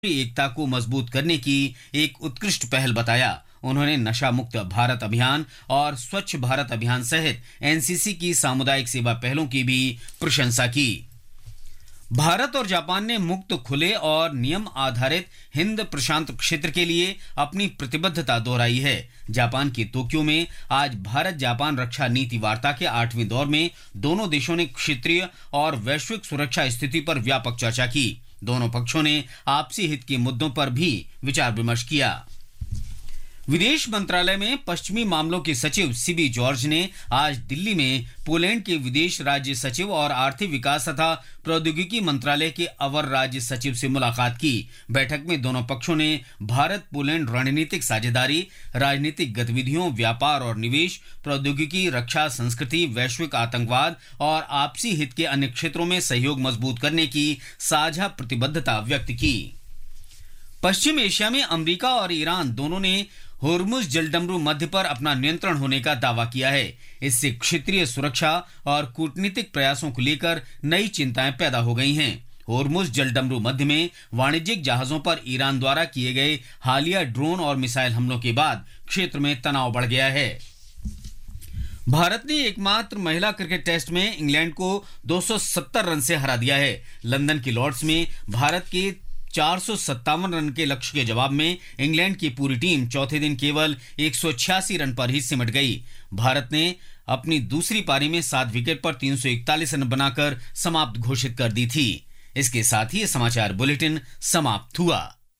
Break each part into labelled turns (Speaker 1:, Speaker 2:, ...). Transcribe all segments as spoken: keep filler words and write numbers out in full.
Speaker 1: एकता को मजबूत करने की एक उत्कृष्ट पहल बताया। उन्होंने नशा मुक्त भारत अभियान और स्वच्छ भारत अभियान सहित एनसीसी की सामुदायिक सेवा पहलों की भी प्रशंसा की। भारत और जापान ने मुक्त, खुले और नियम आधारित हिंद प्रशांत क्षेत्र के लिए अपनी प्रतिबद्धता दोहराई है। जापान के तोक्यो में आज भारत जापान रक्षा नीति वार्ता के आठवें दौर में दोनों देशों ने क्षेत्रीय और वैश्विक सुरक्षा स्थिति पर व्यापक चर्चा की। दोनों पक्षों ने आपसी हित के मुद्दों पर भी विचार विमर्श किया। विदेश मंत्रालय में पश्चिमी मामलों के सचिव सीबी जॉर्ज ने आज दिल्ली में पोलैंड के विदेश राज्य सचिव और आर्थिक विकास तथा प्रौद्योगिकी मंत्रालय के अवर राज्य सचिव से मुलाकात की। बैठक में दोनों पक्षों ने भारत पोलैंड रणनीतिक साझेदारी, राजनीतिक गतिविधियों, व्यापार और निवेश, प्रौद्योगिकी, रक्षा, संस्कृति, वैश्विक आतंकवाद और आपसी हित के अन्य क्षेत्रों में सहयोग मजबूत करने की साझा प्रतिबद्धता व्यक्त की। पश्चिम एशिया में अमेरिका और ईरान दोनों ने होर्मुज जलडमरू मध्य पर अपना नियंत्रण होने का दावा किया है। इससे क्षेत्रीय सुरक्षा और कूटनीतिक प्रयासों को लेकर नई चिंताएं पैदा हो गई हैं। होर्मुज जलडमरू मध्य में वाणिज्यिक जहाजों पर ईरान द्वारा किए गए हालिया ड्रोन और मिसाइल हमलों के बाद क्षेत्र में तनाव बढ़ गया है। भारत ने एकमात्र महिला क्रिकेट टेस्ट में इंग्लैंड को दो सौ सत्तर रन से हरा दिया है। लंदन के लॉर्ड्स में भारत के चार सौ सत्तावन रन के लक्ष्य के जवाब में इंग्लैंड की पूरी टीम चौथे दिन केवल एक सौ छियासी रन पर ही सिमट गई। भारत ने अपनी दूसरी पारी में सात विकेट पर तीन सौ इकतालीस रन बनाकर समाप्त घोषित कर दी थी। इसके साथ ही ये समाचार बुलेटिन समाप्त हुआ।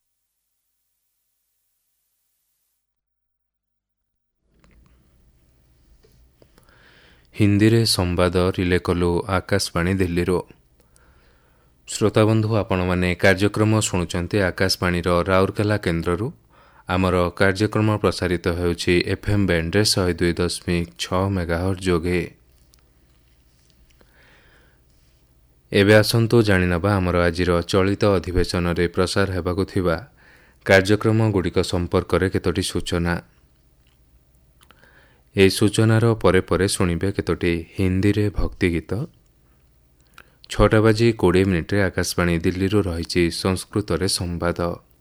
Speaker 2: हिंदी रे संवाद रिले कलु आकाशवाणी दिल्ली रो। श्रोता बंधु आपण माने कार्यक्रम शुणुचंते आकाशवाणी राउरकेला केन्द्ररू। आमर कार्यक्रम प्रसारित होउछि एफएम बैंड रे सौ दो दशमिक छह मेगाहर्ट्ज जोगे। एबे आसंतु जानिनबा आमर आजिर चलित अधिवेशन रे प्रसार हेबाकु थिबा कार्यक्रम गुडिक संपर्क रे केतोटी सूचना। ए सूचनार परे परे शुणिबे केतोटी हिंदी रे भक्ति गीत। छटा बाजी कोड़े मिनिट आकाशवाणी दिल्ली रही संस्कृत रे संवाद।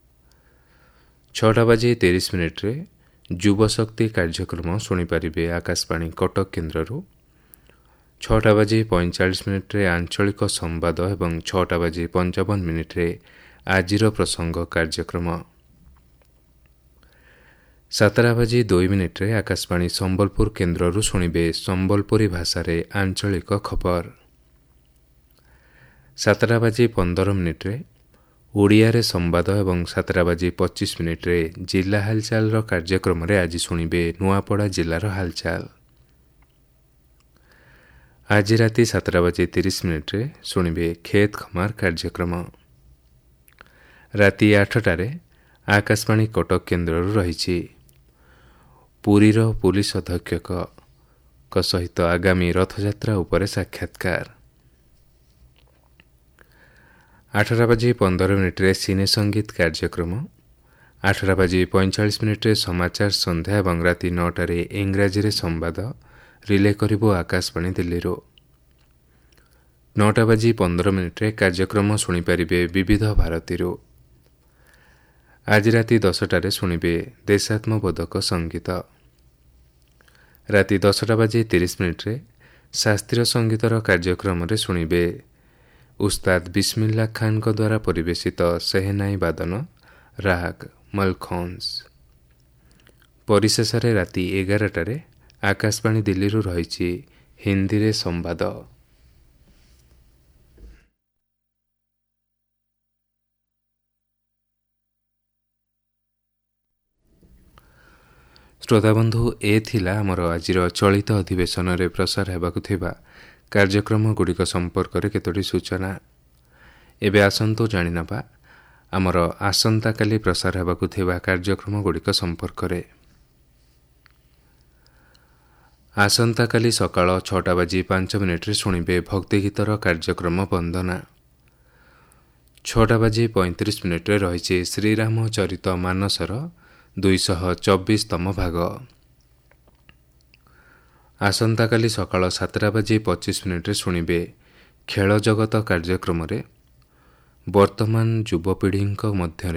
Speaker 2: छटा बाजी तीस मिनिट युव शक्ति कार्यक्रम शुणिपारे आकाशवाणी कटक केन्द्ररू। छटा बाजी पैंचाश मिनिट आंचलिक संवाद एवं छटा बाजी पंचावन मिनिट आजिर प्रसंग कार्यक्रम। सातटा बाजी दुई मिनिट आकाशवाणी संबलपुर केन्द्ररू शुणिबे संबलपुरी भाषा रे आंचलिक खबर। सातटा बाजी पंदर मिनिट ओडिया रे संवाद एवं सातटा बाजी पच्चीस मिनिट जिला हालचाल कार्यक्रम रे आज शुणिबे नुआपड़ा जिलार हालचाल। आज राति सातटा बाजी तीस मिनिट शुणिबे खेत खमार कार्यक्रम। राति आठटारे आकाशवाणी कटक केन्द्ररू रही पुरीर पुलिस अधीक्षक सहित आगामी रथयात्रा उपरे साक्षात्कार। आठटा बाजी पंदर मिनिट सिने संगीत कार्यक्रम। आठटा बाजी पैंचाश मिनिट समाचार संध्या और राति नौटार इंग्राजी रे संवाद रिले करिबो आकाशवाणी दिल्ली। नौटा बाजी पंदर मिनिट कार्यक्रम शुणिपारे विविध भारती। आज राति दसटार शुणिबे देशात्मबोधक संगीत। राति दसटा बाजी तीस मिनिट शास्त्रीय संगीतर कार्यक्रम रे शुणिबे उस्ताद बिस्मिल्ला खान को द्वारा परिवेशित सेहनाई वादन राग मलखौंस। परिशेष राति एगारटार आकाशवाणी दिल्ली रही हिंदी रे संवाद। श्रोताबंधु ए थिला आमर आजिर चलित अधिवेशन रे प्रसार हेबाकु थिबा कार्यक्रम गुडिक संपर्क रे केतोटी सूचना। एबे आसंतु जानिनबा आमर आसंता काली प्रसार हेबाकु थिबा कार्यक्रम गुडिक संपर्क रे। आसंता काली सकाळ छटा बाजी पांच मिनिट रे शुणिबे भक्ति गीतर कार्यक्रम वंदना। छटा बाजी पैंतीस मिनिट रे रही श्रीराम चरित मानसर दुईश चौबीस तम भाग। आसंता काली सकाळ सातटा बाजी पच्चीस मिनिट शुणिबे खेल जगत कार्यक्रम वर्तमान युवपीढ़ी मध्य